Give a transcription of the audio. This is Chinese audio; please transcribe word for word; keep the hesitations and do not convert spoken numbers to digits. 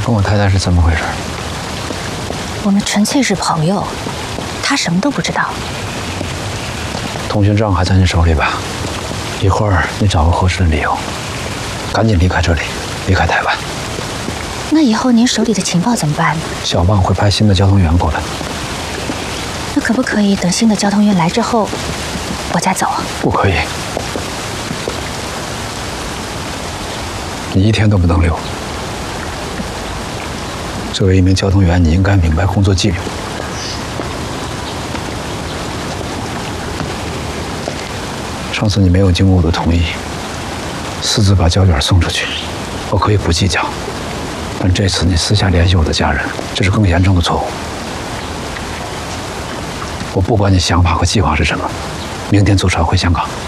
跟我太太是怎么回事？ 我们纯粹是朋友，他什么都不知道。 通讯证还在你手里吧？一会儿你找个合适的理由，赶紧离开这里，离开台湾。 那以后您手里的情报怎么办呢？ 小棒会派新的交通员过来。 那可不可以等新的交通员来之后，我再走啊？ 不可以，你一天都不能留。作为一名交通员，你应该明白工作纪律。上次你没有经过我的同意，私自把胶卷送出去，我可以不计较。但这次你私下联系我的家人，这是更严重的错误。我不管你想法和计划是什么，明天坐船回香港。